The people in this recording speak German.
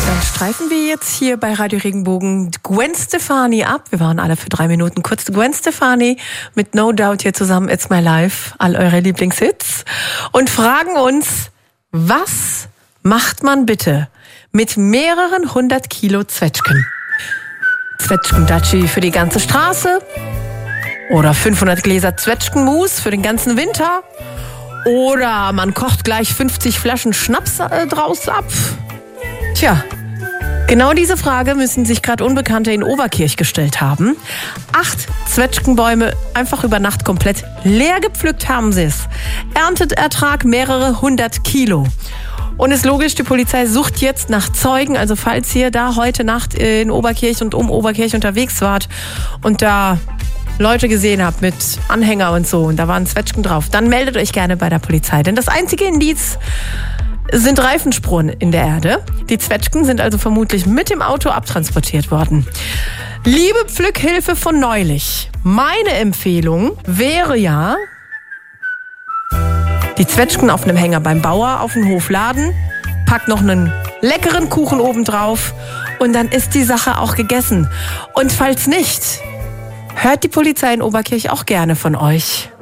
Dann streifen wir jetzt hier bei Radio Regenbogen Gwen Stefani ab. Wir waren alle für 3 Minuten kurz Gwen Stefani mit No Doubt hier zusammen It's My Life, all eure Lieblingshits. Und fragen uns, was macht man bitte mit mehreren 100 Kilo Zwetschgen? Zwetschgendatschi für die ganze Straße? Oder 500 Gläser Zwetschgenmus für den ganzen Winter? Oder man kocht gleich 50 Flaschen Schnaps draus ab? Tja, genau diese Frage müssen sich gerade Unbekannte in Oberkirch gestellt haben. 8 Zwetschgenbäume einfach über Nacht komplett leer gepflückt haben sie es. Erntetertrag mehrere 100 Kilo. Und ist logisch, die Polizei sucht jetzt nach Zeugen. Also falls ihr da heute Nacht in Oberkirch und um Oberkirch unterwegs wart und da Leute gesehen habt mit Anhänger und so und da waren Zwetschgen drauf, dann meldet euch gerne bei der Polizei. Denn das einzige Indiz sind Reifenspuren in der Erde. Die Zwetschgen sind also vermutlich mit dem Auto abtransportiert worden. Liebe Pflückhilfe von neulich, meine Empfehlung wäre ja, die Zwetschgen auf einem Hänger beim Bauer auf den Hof laden, packt noch einen leckeren Kuchen oben drauf und dann ist die Sache auch gegessen. Und falls nicht, hört die Polizei in Oberkirch auch gerne von euch.